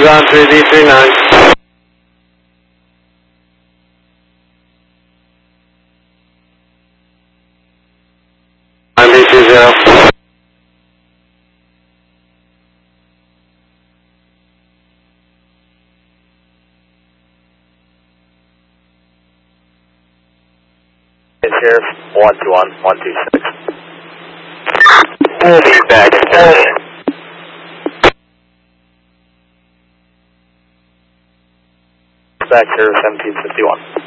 on 3D39. I'm B20. Sheriff 121 126. We'll be back in 30. Back Sheriff 1751.